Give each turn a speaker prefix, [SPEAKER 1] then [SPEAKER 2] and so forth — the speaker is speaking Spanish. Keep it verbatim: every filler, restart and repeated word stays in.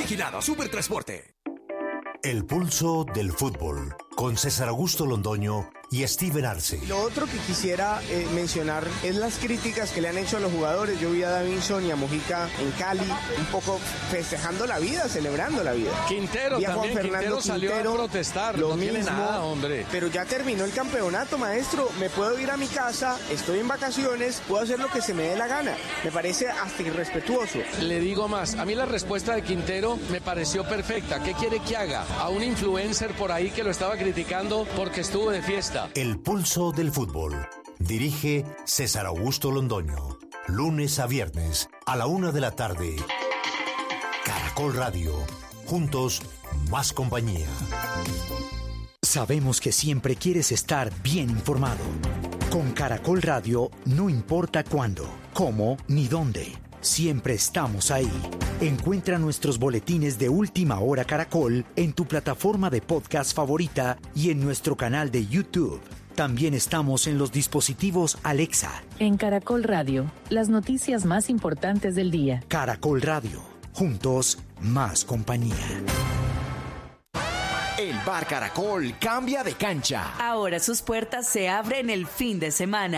[SPEAKER 1] Vigilado Supertransporte.
[SPEAKER 2] El pulso del fútbol, con César Augusto Londoño y Steven Arce.
[SPEAKER 3] Lo otro que quisiera eh, mencionar es las críticas que le han hecho a los jugadores. Yo vi a Davinson y a Mojica en Cali un poco festejando la vida, celebrando la vida.
[SPEAKER 4] Quintero
[SPEAKER 3] vi a
[SPEAKER 4] también,
[SPEAKER 3] Juan Fernando
[SPEAKER 4] Quintero salió
[SPEAKER 3] Quintero,
[SPEAKER 4] a protestar,
[SPEAKER 3] lo
[SPEAKER 4] no
[SPEAKER 3] mismo,
[SPEAKER 4] tiene nada, hombre.
[SPEAKER 3] Pero ya terminó el campeonato, maestro, me puedo ir a mi casa, estoy en vacaciones, puedo hacer lo que se me dé la gana. Me parece hasta irrespetuoso.
[SPEAKER 4] Le digo más, a mí la respuesta de Quintero me pareció perfecta. ¿Qué quiere que haga? A un influencer por ahí que lo estaba criticando porque estuvo de fiesta.
[SPEAKER 2] El pulso del fútbol. Dirige César Augusto Londoño. Lunes a viernes a la una de la tarde. Caracol Radio. Juntos, más compañía.
[SPEAKER 5] Sabemos que siempre quieres estar bien informado. Con Caracol Radio, no importa cuándo, cómo ni dónde. Siempre estamos ahí. Encuentra nuestros boletines de Última Hora Caracol en tu plataforma de podcast favorita y en nuestro canal de YouTube. También estamos en los dispositivos Alexa.
[SPEAKER 6] En Caracol Radio, las noticias más importantes del día.
[SPEAKER 5] Caracol Radio. Juntos, más compañía.
[SPEAKER 1] El Bar Caracol cambia de cancha.
[SPEAKER 7] Ahora sus puertas se abren el fin de semana.